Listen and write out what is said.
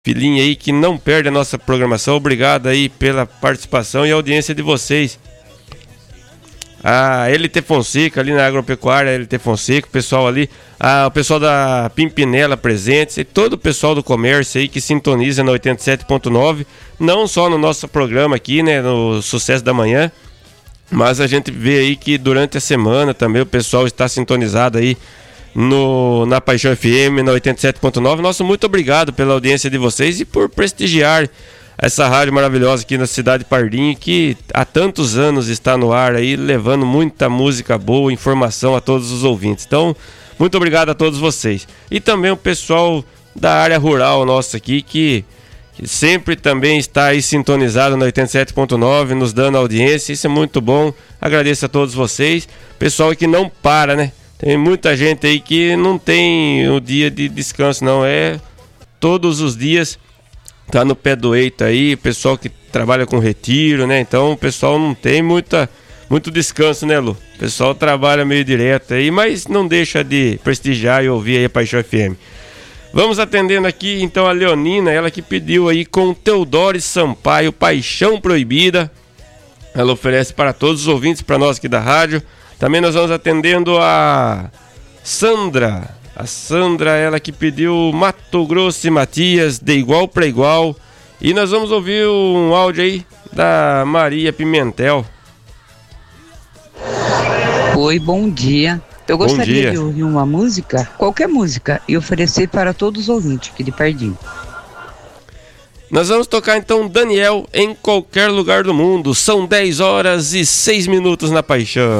filhinha aí que não perde a nossa programação. Obrigado aí pela participação e audiência de vocês. A LT Fonseca ali na Agropecuária, LT Fonseca, o pessoal ali, o pessoal da Pimpinela Presentes e todo o pessoal do comércio aí que sintoniza na 87.9, não só no nosso programa aqui, né, no Sucesso da Manhã, mas a gente vê aí que durante a semana também o pessoal está sintonizado aí na Paixão FM, na 87.9. Nosso muito obrigado pela audiência de vocês e por prestigiar essa rádio maravilhosa aqui na cidade de Pardinho, que há tantos anos está no ar aí, levando muita música boa, informação a todos os ouvintes. Então, muito obrigado a todos vocês. E também o pessoal da área rural nossa aqui, que sempre também está aí sintonizado na 87.9, nos dando audiência. Isso é muito bom. Agradeço a todos vocês. Pessoal que não para, né? Tem muita gente aí que não tem o dia de descanso, não. É todos os dias. Tá no pé do eito aí, pessoal que trabalha com retiro, né? Então o pessoal não tem muito descanso, né, Lu? O pessoal trabalha meio direto aí, mas não deixa de prestigiar e ouvir aí a Paixão FM. Vamos atendendo aqui então a Leonina, ela que pediu aí com Teodoro Sampaio, Paixão Proibida. Ela oferece para todos os ouvintes, para nós aqui da rádio. Também nós vamos atendendo a Sandra. A Sandra, ela que pediu Mato Grosso e Matias, de Igual para Igual. E nós vamos ouvir um áudio aí da Maria Pimentel. Oi, bom dia. Eu gostaria de ouvir uma música, qualquer música, e oferecer para todos os ouvintes aqui de Pardinho. Nós vamos tocar então Daniel em qualquer lugar do mundo. São 10 horas e 6 minutos na Paixão.